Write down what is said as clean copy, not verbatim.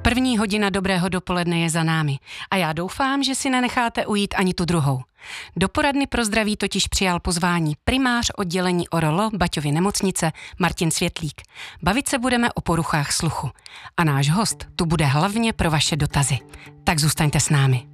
První hodina dobrého dopoledne je za námi a já doufám, že si nenecháte ujít ani tu druhou. Do poradny pro zdraví totiž přijal pozvání primář oddělení ORL Baťovy nemocnice Martin Světlík. Bavit se budeme o poruchách sluchu. A náš host tu bude hlavně pro vaše dotazy. Tak zůstaňte s námi.